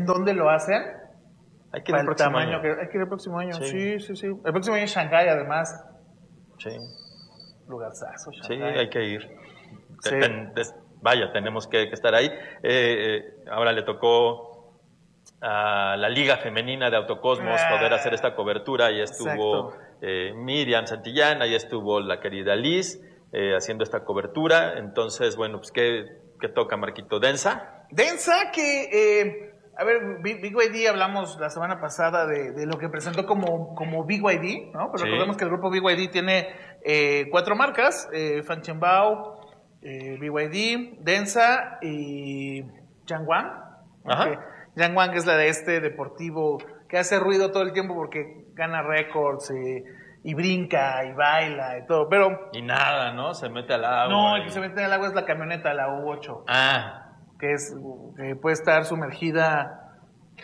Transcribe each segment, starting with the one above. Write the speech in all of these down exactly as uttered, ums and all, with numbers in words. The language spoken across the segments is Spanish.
en dónde lo hacen. Hay que ir el próximo año. Que, hay que ir el próximo año, sí. Sí. sí, sí, sí. El próximo año en Shanghái, además. Sí. Lugarzazo, Shanghái. Sí, hay que ir. Sí. Ten, ten, vaya, tenemos que, que estar ahí. Eh, eh, ahora le tocó a la Liga Femenina de Autocosmos ah, poder hacer esta cobertura. Ahí estuvo eh, Miriam Santillán, ahí estuvo la querida Liz eh, haciendo esta cobertura. Entonces, bueno, pues, ¿qué, qué toca, Marquito? ¿Densa? Densa que... Eh, a ver, B Y D, hablamos la semana pasada de, de lo que presentó como, como B Y D, ¿no? Pero sí. Recordemos que el grupo B Y D tiene eh, cuatro marcas, eh, Fan Chen Bao, eh, B Y D, Densa y Yangwang. Okay. Yangwang es la de este deportivo que hace ruido todo el tiempo porque gana récords eh, y brinca y baila y todo, pero... Y nada, ¿no? Se mete al agua. No, el y... que se mete al agua es la camioneta, la U ocho. Ah, que es que puede estar sumergida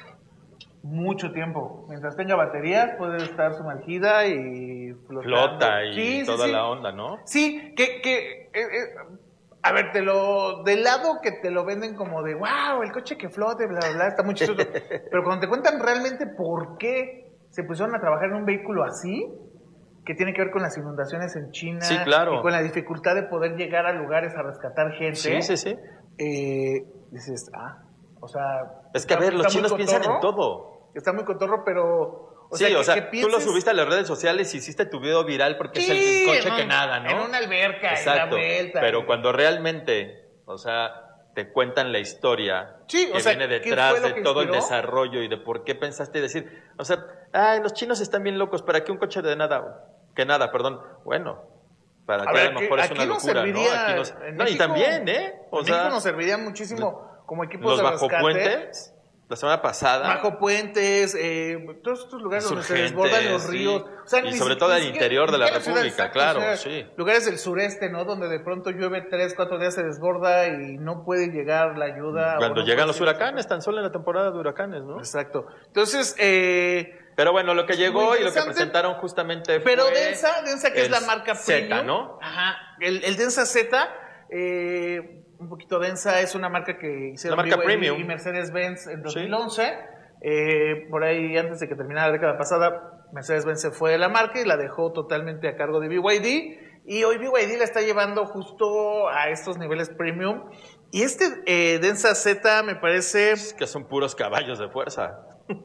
mucho tiempo. Mientras tenga baterías, puede estar sumergida y flotando. Flota y sí, toda sí, la sí. onda, ¿no? Sí, que, que eh, eh, a ver, te lo, del lado que te lo venden como de, wow, el coche que flote, bla, bla, bla, está muy chistoso. Pero cuando te cuentan realmente por qué se pusieron a trabajar en un vehículo así, que tiene que ver con las inundaciones en China, sí, claro. y con la dificultad de poder llegar a lugares a rescatar gente. Sí, sí, sí. Eh, dices, ah, o sea... Es que, a ver, los chinos piensan en todo. Está muy cotorro, pero... O sí, sea, que, o sea, que pienses... tú lo subiste a las redes sociales y hiciste tu video viral porque sí, es el coche no, que nada, ¿no? En una alberca, exacto, en la vuelta. Pero y... cuando realmente, o sea, te cuentan la historia sí, que o sea, viene detrás de todo el desarrollo y de por qué pensaste decir, o sea, ay, los chinos están bien locos, ¿para qué un coche de nada? Que nada, perdón, bueno... Para que a, ver, a lo mejor es una locura, ¿no? Aquí nos... no México, y también, ¿eh? O en sea, México nos serviría muchísimo como equipos los de bajo rescate. puentes, la semana pasada. Bajo puentes, eh, todos estos lugares donde se desbordan los ríos. Sí. O sea, y sobre todo el interior de la República, exacto, claro, o sea, sí. Lugares del sureste, ¿no? Donde de pronto llueve tres, cuatro días, se desborda y no puede llegar la ayuda. Cuando no llegan los huracanes, tan solo en la temporada de huracanes, ¿no? Exacto. Entonces, eh... Pero bueno, lo que llegó y lo que presentaron justamente Pero fue... Pero Densa, Densa que es la marca Z, premium. ¿no? Ajá. El, el Densa Z, eh, un poquito Densa, es una marca que hicieron la marca B Y D premium y Mercedes-Benz en dos mil once. ¿Sí? Eh, por ahí, antes de que terminara la década pasada, Mercedes-Benz se fue de la marca y la dejó totalmente a cargo de B Y D. Y hoy B Y D la está llevando justo a estos niveles premium. Y este eh, Densa Z me parece... Es que son puros caballos de fuerza.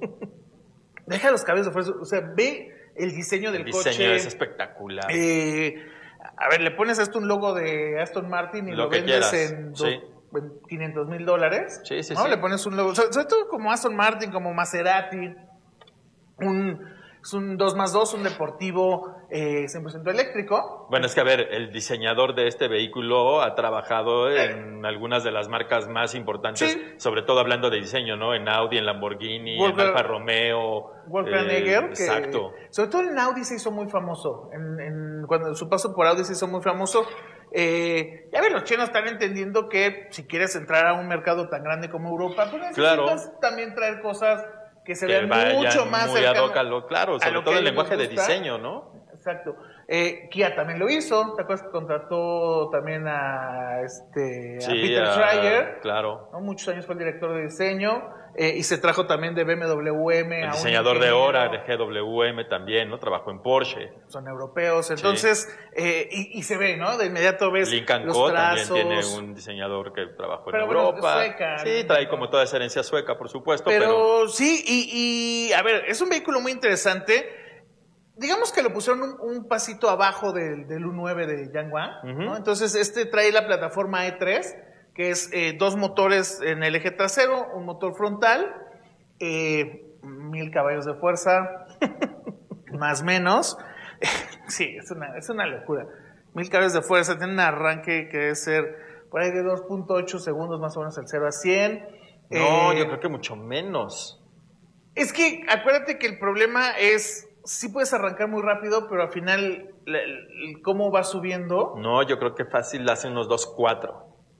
Deja los caballos de fuerza, o sea, ve el diseño del coche. El diseño coche, es espectacular. Eh, a ver, le pones a esto un logo de Aston Martin y lo, lo vendes quieras. en, sí. en quinientos mil dólares. Sí, sí, ¿no? sí. Le pones un logo, sobre, sobre todo como Aston Martin, como Maserati, un... Es un dos más dos, un deportivo eh, cien por ciento eléctrico. Bueno, es que a ver, el diseñador de este vehículo ha trabajado eh. en algunas de las marcas más importantes, sí. sobre todo hablando de diseño, ¿no? En Audi, en Lamborghini, Wolfer, en Alfa Romeo. Wolfgang-Egger. Eh, exacto. Sobre todo en Audi se hizo muy famoso. En, en, cuando su paso por Audi se hizo muy famoso. Eh, ya ven, los chinos están entendiendo que si quieres entrar a un mercado tan grande como Europa, pues necesitas claro. también traer cosas que se que vean mucho más muy cercano adócalo, claro, sobre todo el lenguaje de diseño, ¿no? Exacto. Eh, Kia también lo hizo, ¿te acuerdas que contrató también a este sí, a Peter Schreier? Claro. ¿no? Muchos años fue el director de diseño eh, y se trajo también de B M W M el a diseñador de Hora, de G W M también, ¿no? Trabajó en Porsche. Son europeos, entonces, sí. eh, y, y se ve, ¿no? De inmediato ves Lincoln los Co. trazos. También tiene un diseñador que trabajó pero en bueno, Europa. Sueca, sí, trae como toda esa herencia sueca, por supuesto. Pero, pero... sí, y, y a ver, es un vehículo muy interesante. Digamos que lo pusieron un, un pasito abajo del, del U nueve de Yangwang, uh-huh. ¿no? Entonces, este trae la plataforma E tres, que es eh, dos motores en el eje trasero, un motor frontal, eh, mil caballos de fuerza, más o menos. Sí, es una, es una locura. Mil caballos de fuerza, tiene un arranque que debe ser por ahí de dos punto ocho segundos más o menos el cero a cien. No, eh, yo creo que mucho menos. Es que acuérdate que el problema es, sí puedes arrancar muy rápido, pero al final, ¿cómo va subiendo? No, yo creo que fácil hace unos dos cuatro.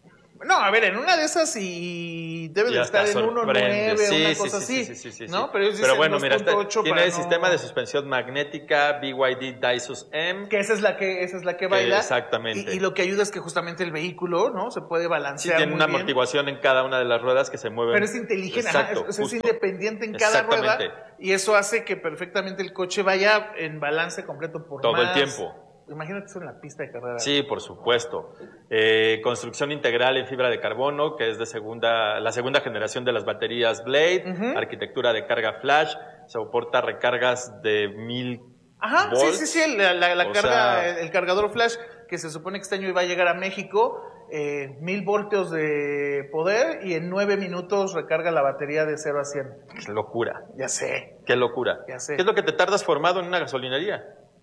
No, a ver, en una de esas y debe de estar en uno nueve, sí, una sí, cosa sí, así, sí, sí, sí, ¿no? Sí. Pero, ellos Pero bueno, mira, está, tiene el no... sistema de suspensión magnética B Y D Daisus M. Que esa es la que, esa es la que baila. Exactamente. Y, y lo que ayuda es que justamente el vehículo, ¿no? Se puede balancear. Sí, tiene muy una bien. amortiguación en cada una de las ruedas que se mueven. Pero es inteligente, Exacto, ajá, es, es independiente en cada rueda. Y eso hace que perfectamente el coche vaya en balance completo por todo más. el tiempo. Imagínate eso en la pista de carrera. Sí, por supuesto. Eh, construcción integral en fibra de carbono, que es de segunda, la segunda generación de las baterías Blade. Uh-huh. Arquitectura de carga flash. Soporta recargas de mil Ajá, volts. sí, sí, sí. La, la, la carga, sea, el cargador flash, que se supone que este año iba a llegar a México. Eh, mil voltios de poder y en nueve minutos recarga la batería de cero a cien. Qué locura. Ya sé. Qué locura. Ya sé. ¿Qué es lo que te tardas formado en una gasolinería?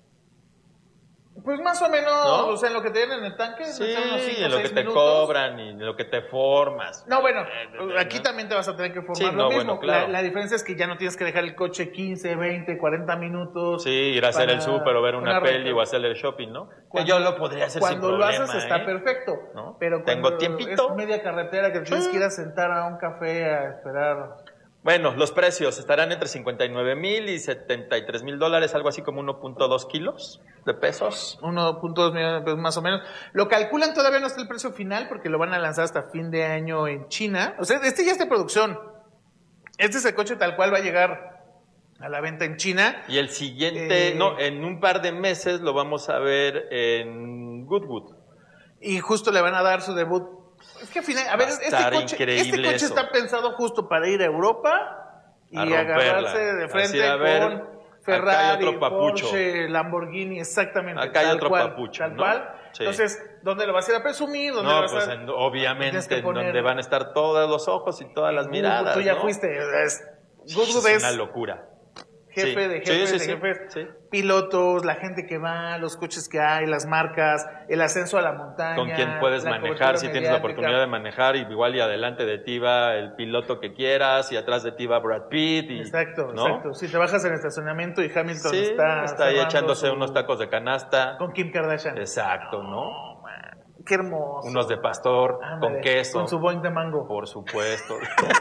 Pues más o menos, ¿no? O sea, en lo que te den en el tanque, sí, unos cinco, en lo que te minutos. cobran y en lo que te formas. No, bueno, aquí ¿no? también te vas a tener que formar sí, lo no, mismo. Bueno, claro. la, la diferencia es que ya no tienes que dejar el coche quince, veinte, cuarenta minutos. Sí, ir a hacer el súper o ver una, una peli o hacer el shopping, ¿no? Cuando, yo lo podría hacer sin problema. Cuando lo haces está ¿eh? perfecto. ¿No? Pero tengo tiempito. Es media carretera que tienes que ir a sentar a un café a esperar. Bueno, los precios estarán entre cincuenta y nueve mil y setenta y tres mil dólares, algo así como uno punto dos kilos de pesos. uno punto dos millones de pesos más o menos. Lo calculan, todavía no está el precio final porque lo van a lanzar hasta fin de año en China. O sea, este ya está de producción. Este es el coche tal cual va a llegar a la venta en China. Y el siguiente, eh, no, en un par de meses lo vamos a ver en Goodwood. Y justo le van a dar su debut. Es que al final, a ver, este coche, este coche eso. está pensado justo para ir a Europa y a agarrarse de frente a ver, con Ferrari, otro Porsche, Lamborghini, exactamente. Acá hay otro cual, papucho, tal ¿no? cual. Sí. Entonces, ¿dónde lo vas a ir a presumir? ¿Dónde no, vas pues a... en, obviamente en poner... donde van a estar todos los ojos y todas las uh, miradas, Tú ya ¿no? fuiste. Es, es, es una locura. Jefe sí. de jefes, sí, sí, de sí, jefes, sí. pilotos, la gente que va, los coches que hay, las marcas, el ascenso a la montaña. Con quien puedes manejar, si tienes la oportunidad de manejar, y igual y adelante de ti va el piloto que quieras, y atrás de ti va Brad Pitt. Y, exacto, ¿no? exacto. Si te bajas en el estacionamiento y Hamilton sí, está... está ahí echándose su... unos tacos de canasta. Con Kim Kardashian. Exacto, ¿no? Oh, qué hermoso. Unos de pastor, ah, con queso. Con su boing de mango. Por supuesto.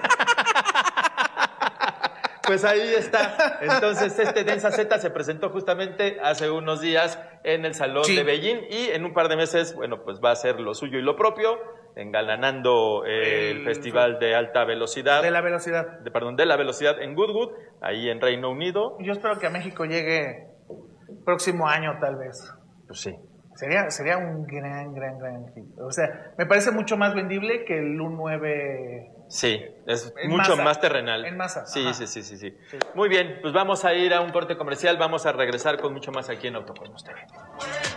Pues ahí está. Entonces, este Denza Z se presentó justamente hace unos días en el Salón sí. de Beijing y en un par de meses, bueno, pues va a ser lo suyo y lo propio, engalanando el, el Festival de Alta Velocidad. De la Velocidad. De, perdón, de la Velocidad en Goodwood, ahí en Reino Unido. Yo espero que a México llegue próximo año, tal vez. Pues sí. Sería, sería un gran, gran, gran hit. O sea, me parece mucho más vendible que el U nueve... Sí, es mucho masa, más terrenal. En masa. Sí, sí, sí, sí, sí, sí. Muy bien, pues vamos a ir a un corte comercial, vamos a regresar con mucho más aquí en Autocosmos T V.